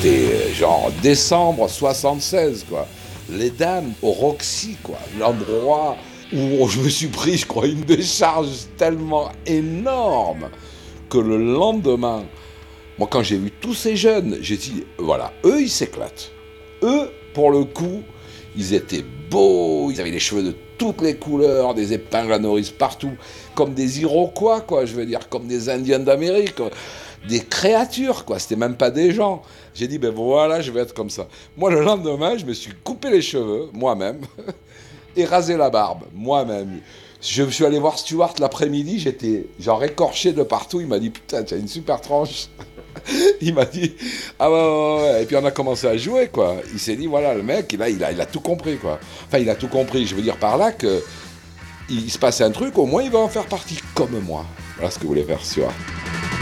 c'était genre décembre 76, quoi. Les Dames au Roxy, quoi. L'endroit où je me suis pris, je crois, une décharge tellement énorme que le lendemain, moi, quand j'ai vu tous ces jeunes, j'ai dit, voilà, eux, ils s'éclatent. Eux, pour le coup, ils étaient beaux, ils avaient les cheveux de toutes les couleurs, des épingles à nourrice partout, comme des Iroquois, quoi, je veux dire, comme des Indiens d'Amérique, des créatures, quoi, c'était même pas des gens. J'ai dit, ben voilà, je vais être comme ça. Moi, le lendemain, je me suis coupé les cheveux, moi-même, et rasé la barbe, moi-même. Je me suis allé voir Stuart l'après-midi, j'étais genre écorché de partout, il m'a dit, putain, tu as une super tranche. Il m'a dit, ah ouais. Et puis on a commencé à jouer, quoi. Il s'est dit, voilà, le mec, il a tout compris, quoi. Enfin, il a tout compris. Je veux dire par là que il se passe un truc, au moins il va en faire partie comme moi. Voilà ce que voulait faire Stuart.